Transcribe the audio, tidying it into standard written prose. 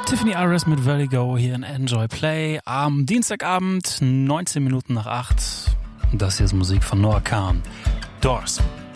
Tiffany Iris mit Vertigo hier in Enjoy Play am Dienstagabend, 19 Minuten nach 8. Das hier ist Musik von Noah Kahan. Doors.